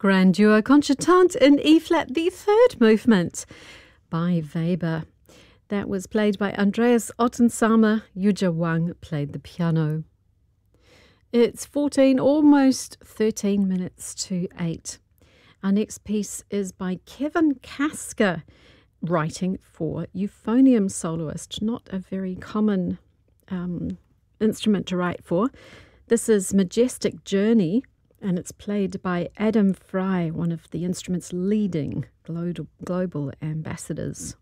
Grandeur Concertante in E-flat, the third movement by Weber. That was played by Andreas Ottensama. Yuja Wang played the piano. It's 14, almost 13 minutes to 8. Our next piece is by Kevin Kasker, writing for euphonium soloist. Not a very common instrument to write for. This is Majestic Journey, and it's played by Adam Fry, one of the instrument's leading global ambassadors.